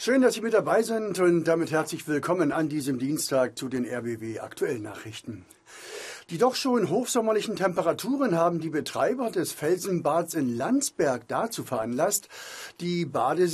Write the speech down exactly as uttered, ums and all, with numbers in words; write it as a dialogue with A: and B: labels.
A: Schön, dass Sie mit dabei sind und damit herzlich willkommen an diesem Dienstag zu den R B W Aktuellnachrichten. Die doch schon hochsommerlichen Temperaturen haben die Betreiber des Felsenbads in Landsberg dazu veranlasst, die Badesee